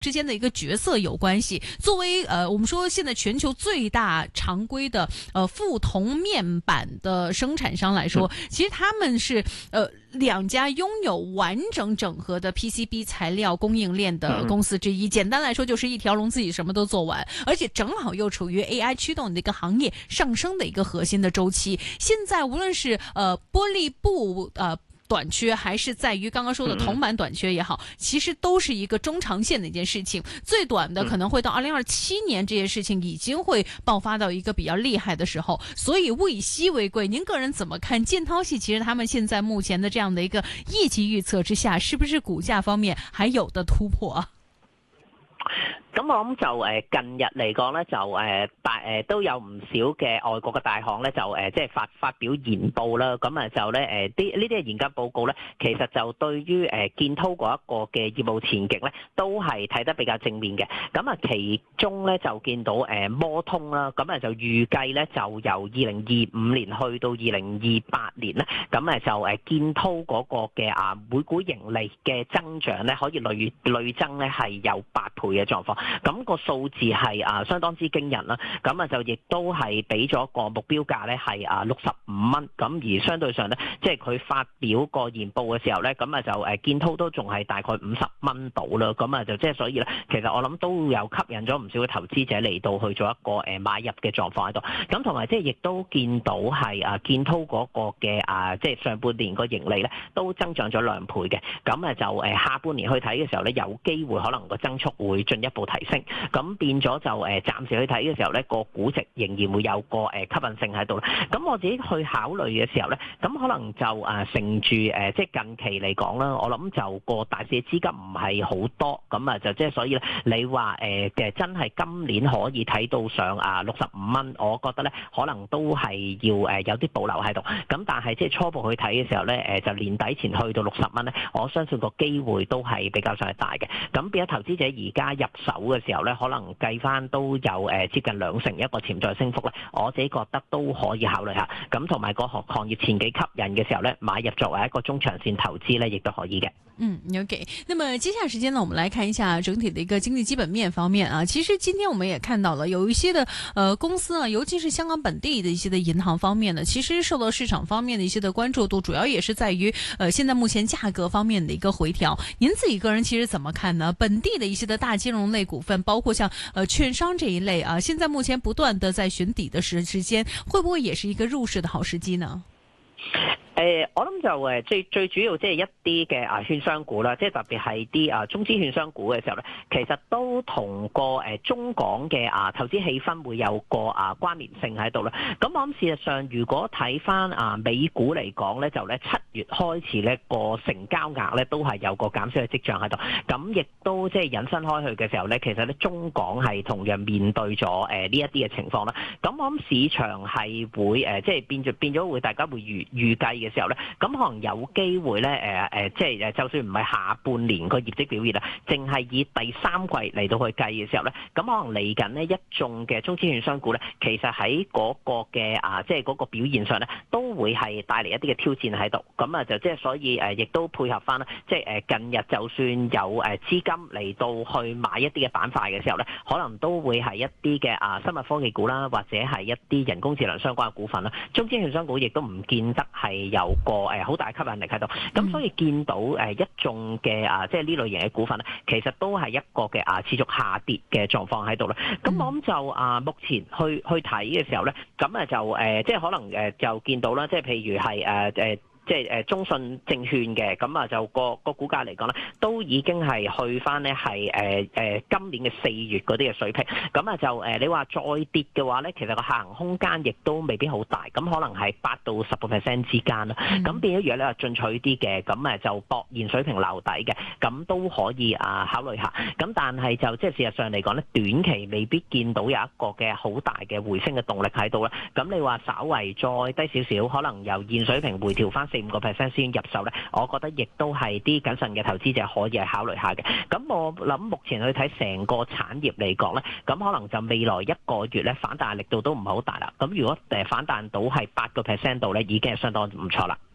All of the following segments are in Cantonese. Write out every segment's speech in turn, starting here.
之間的一個角色有關係。作為我們說現在全球最大常規的覆銅面板的生產商來說，其實他們是兩家擁有完整整合的 PCB 材料供應鏈的公司之一。簡單來說，就是一條龍自己什麼都做完，而且正好又處於 AI 驅動的一個行業上升的一個核心的周期。現在無論是玻璃布短缺，還是在於剛剛說的銅板短缺也好，其實都是一個中長線的一件事情。最短的可能會到2027年，這件事情已經會爆發到一個比較厲害的時候。所以物以稀為貴，您個人怎麼看建滔系？其實他們現在目前的這樣的一個業績預測之下，是不是股價方面還有的突破啊？ 咁我諗就近日嚟講咧，就都有唔少嘅外國嘅大行咧，就即係發表研報啦。咁啊就咧呢啲嘅研究報告咧，其實就對於建滔嗰一個嘅業務前景咧，都係睇得比較正面嘅。咁啊其中咧就見到摩通啦，咁啊就預計咧就由2025年去到2028年咧，咁啊就建滔嗰個嘅每股盈利嘅增長咧，可以累增咧係有8倍嘅狀況。咁個數字係相當之驚人啦，咁啊就亦都係俾咗個目標價咧係65蚊，咁而相對上咧，即係佢發表個研報嘅時候咧，咁啊就建滔都仲係大概50蚊到啦，咁啊就即係所以咧，其實我諗都有吸引咗唔少嘅投資者嚟到去做一個買入嘅狀況喺度，咁同埋即係亦都見到係建滔嗰個嘅即係上半年個盈利咧都增長咗2倍嘅，咁啊就下半年去睇嘅時候咧，有機會可能個增速會進一步提升，咁變咗就暫時去睇嘅時候咧，個估值仍然會有個吸引性喺度啦。咁我自己去考慮嘅時候咧，咁可能就乘住即係近期嚟講啦，我諗就個大市嘅資金唔係好多，咁啊就即係所以咧，你話嘅真係今年可以睇到上65蚊，我覺得咧可能都係要有啲保留喺度。咁但係即係初步去睇嘅時候咧，就年底前去到60蚊咧，我相信個機會都係比較上係大嘅。咁變咗投資者而家入手嘅時候咧，可能計翻都有接近20%一個潛在升幅咧，我自己覺得都可以考慮下。咁同埋個行業前景吸引嘅時候咧，買入作為一個中長線投資咧，亦都可以嘅。 OK。那麼接下來時間呢，我們來看一下整體的一個經濟基本面方面啊。其實今天我們也看到了有一些的公司啊，尤其是香港本地的一些的銀行方面呢，其實受到市場方面的一些的關注度，主要也是在於現在目前價格方面的一個回調。您自己個人其實怎麼看呢？本地的一些的大金融類股份，包括像券商這一類啊，現在目前不斷的在尋底的時間，會不會也是一個入市的好時機呢？ 我諗就最主要即係一啲嘅券商股啦，即係特別係啲中資券商股嘅時候咧，其實都同個中港嘅投資氣氛會有個關聯性喺度啦。咁我諗事實上，如果睇翻美股嚟講咧，就咧7月開始咧個成交額咧都係有個減少嘅跡象喺度。咁亦都即係引申開去嘅時候咧，其實咧中港係同樣面對咗呢一啲嘅情況啦。咁我諗市場係會即係變咗會大家會預計嘅時候咧，咁可能有機會咧即係就算唔係下半年個業績表現啦，淨係以第3季嚟到去計嘅時候咧，咁可能嚟緊呢一眾嘅中資券商股咧，其實喺嗰個嘅即係嗰個表現上咧，都會係帶嚟一啲嘅挑戰喺度。咁啊就即係所以亦都配合翻啦，即係近日就算有資金嚟到去買一啲嘅板塊嘅時候咧，可能都會係一啲嘅生物科技股啦，或者係一啲人工智能相關嘅股份啦。中資券商股亦都唔見得係有個好大吸引力喺度，咁所以見到一眾嘅即係呢類型嘅股份咧，其實都係一個嘅持續下跌嘅狀況喺度啦。咁我諗就目前去睇嘅時候咧，咁就即係可能就見到啦，即係譬如係即係中信證券嘅，咁啊就個股價嚟講咧，都已經係去翻咧係今年嘅4月嗰啲嘅水平，咁啊就你話再跌嘅話咧，其實個下行空間亦都未必好大，咁可能係8到10% 之間啦。咁變咗如果你話進取啲嘅，咁就博現水平留底嘅，咁都可以考慮下。咁但係就即係事實上嚟講咧，短期未必見到有一個嘅好大嘅回升嘅動力喺度啦。咁你話稍為再低少少，可能由現水平回調翻4-5% 先入手咧，我覺得亦都係啲謹慎嘅投資者可以係考慮下嘅。咁我諗目前去睇成個產業嚟講咧，咁可能就未來1個月咧反彈力度都唔係好大啦。咁如果反彈到係8%度咧，已經係相當唔錯啦。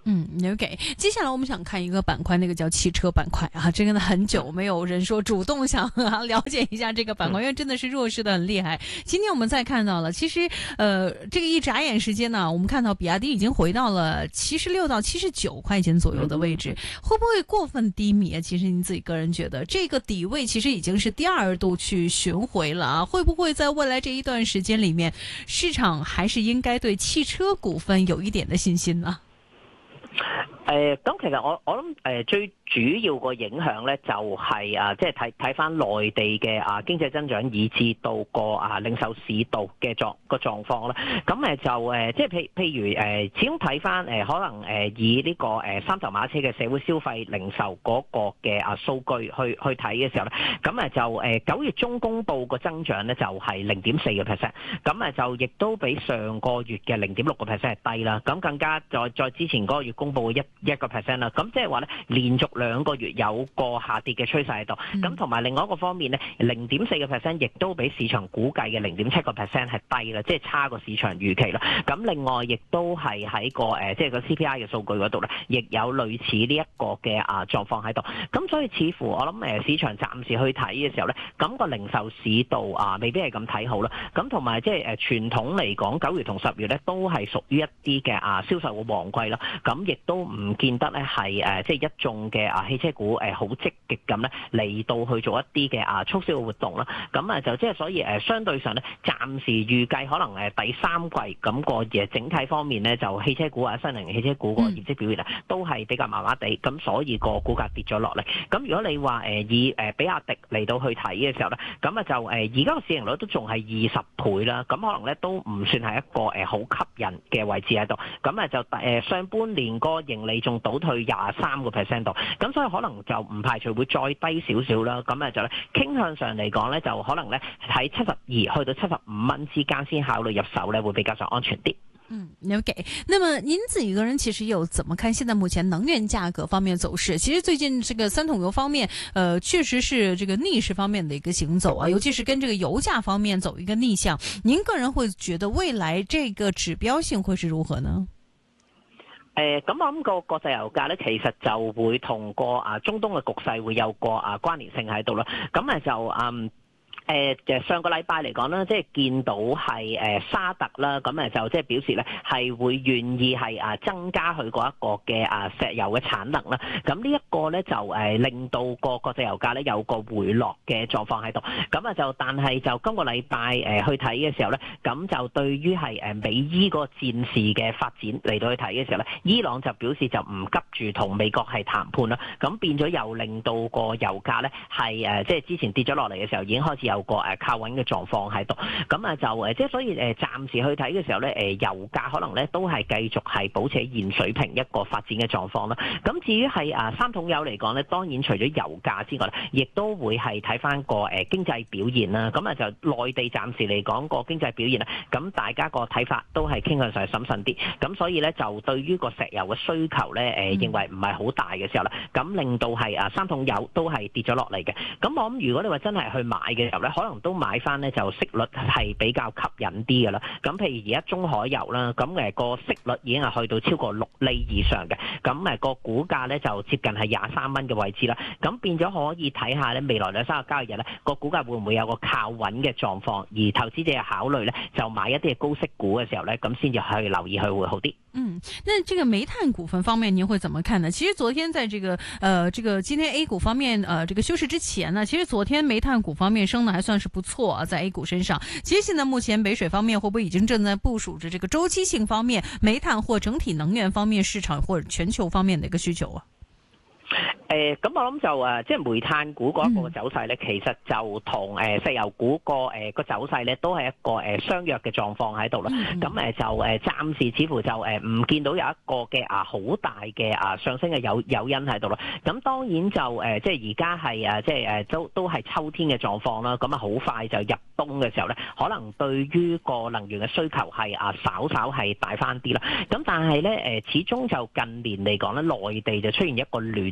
OK。接下來我們想看一個板塊，那個叫汽車板塊啊，真的很久沒有人說主動想了解一下這個板塊，因為真的是弱勢得很厲害。今天我們再看到了，其實這個一眨眼時間呢，我們看到比亞迪已經回到了76到79塊錢左右的位置，會不會過分低迷啊？其實你自己個人覺得，這個底位其實已經是第二度去尋回了啊，會不會在未來這一段時間裡面，市場還是應該對汽車股份有一點的信心呢？ 咁其實我諗最主要個影響咧就係即係睇翻內地嘅經濟增長，以至到個零售市道嘅狀況啦。咁就即係譬如始終睇翻可能以呢個三頭馬車嘅社會消費零售嗰個嘅數據去睇嘅時候咧，咁就9月中公布個增長咧就係0.4%，咁就亦都比上個月嘅0.6%係低啦。咁更加再之前嗰個月公布嘅1%啦。咁即係話咧連續2個月有個下跌嘅趨勢喺度，咁同埋另外一個方面咧，0.4% 亦都比市場估計嘅0.7% 係低啦，即係差過市場預期啦。咁另外亦都係喺個即係個 CPI 嘅數據嗰度咧，亦有類似呢一個嘅狀況喺度。咁所以似乎我諗市場暫時去睇嘅時候咧，咁個零售市道未必係咁睇好啦。咁同埋即係傳統嚟講9月同10月咧都係屬於一啲嘅銷售嘅旺季啦。咁亦都唔見得咧係即係一眾嘅汽車股好積極咁咧嚟到去做一啲嘅促銷嘅活動啦。咁就即係所以相對上咧，暫時預計可能第三季咁個嘢整體方面咧，就汽車股新能源汽車股個業績表現都係比較麻麻地，咁所以個股價跌咗落嚟。咁如果你話以比亞迪嚟到去睇嘅時候咧，咁就而家個市盈率都仲係20倍啦，咁可能咧都唔算係一個好吸引嘅位置喺度。咁就上半年個盈利仲倒退23%度，咁所以可能就唔排除會再低少少啦。咁就傾向上嚟講咧，就可能咧喺72去到75蚊之間先考慮入手咧，會比較上安全啲。 OK。那麼您自己個人其實又怎麼看現在目前能源價格方面走勢？其實最近這個三桶油方面，確實是這個逆勢方面的一個行走啊，尤其是跟這個油價方面走一個逆向。您個人會覺得未來這個指標性會是如何呢？ 咁我諗個國際油價咧，其實就會同個中東嘅局勢會有個關聯性喺度啦。咁就上個禮拜嚟講啦，即係見到係沙特啦，咁就即係表示咧係會願意係增加佢嗰一個嘅石油嘅產能啦。咁呢一個咧就令到個國際油價咧有個回落嘅狀況喺度。咁但係就今個禮拜去睇嘅時候咧，咁就對於係美伊個戰事嘅發展嚟到去睇嘅時候咧，伊朗就表示就唔急住同美國係談判啦。咁變咗又令到個油價咧係即係之前跌咗落嚟嘅時候已經開始有個靠穩嘅狀況喺度，咁就即係所以暫時去睇嘅時候咧，油價可能咧都係繼續係保持現水平一個發展嘅狀況啦。咁至於係三桶油嚟講咧，當然除咗油價之外咧，亦都會係睇翻個經濟表現啦。咁就內地暫時嚟講個經濟表現咧，咁大家個睇法都係傾向上審慎啲。咁所以咧就對於個石油嘅需求咧，認為唔係好大嘅時候咧，咁令到係三桶油都係跌咗落嚟嘅。咁我諗如果你話真係去買嘅時候咧，可能都買翻咧就息率係比較吸引啲嘅啦。咁譬如而家中海油啦，咁個息率已經係去到超過6厘以上嘅。咁個股價咧就接近係23蚊嘅位置啦。咁變咗可以睇下咧未來2-3個交易日咧個股價會唔會有個靠穩嘅狀況，而投資者考慮咧就買一啲嘅高息股嘅時候咧，咁先至去留意佢會好啲。 那這個煤炭股份方面，您會怎麼看呢？其實昨天在這個今天 A 股方面，這個休市之前呢，其實昨天煤炭股方面升得還算是不錯啊，在 A 股身上。其實現在目前北水方面會不會已經正在部署着這個周期性方面，煤炭或整體能源方面市場或者全球方面的一個需求啊？ 咁我諗就即係煤炭股嗰一個走勢咧，其實就同石油股個走勢咧，都係一個相若嘅狀況喺度啦。咁就暫時似乎就唔見到有一個嘅好大嘅上升嘅誘因喺度啦。咁當然就即係而家係即係都係秋天嘅狀況啦。咁好快就入冬嘅時候咧，可能對於個能源嘅需求係稍係大翻啲啦。咁但係咧始終就近年嚟講咧，內地就出現一個暖冬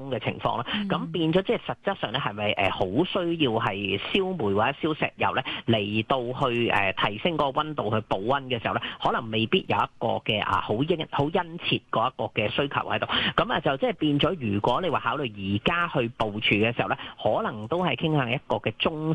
冬嘅情況啦。咁變咗即係實質上咧，係咪好需要係燒煤或者燒石油咧嚟到去提升嗰個溫度去保溫嘅時候咧，可能未必有一個嘅好殷切嗰一個嘅需求喺度。咁啊就即係變咗，如果你話考慮而家去部署嘅時候咧，可能都係傾向一個嘅中